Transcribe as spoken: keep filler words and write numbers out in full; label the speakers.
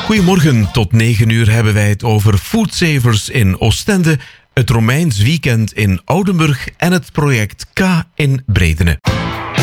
Speaker 1: Goedemorgen, tot negen uur hebben wij het over Foodsavers in Oostende, het Romeins weekend in Oudenburg en het project K in Bredene.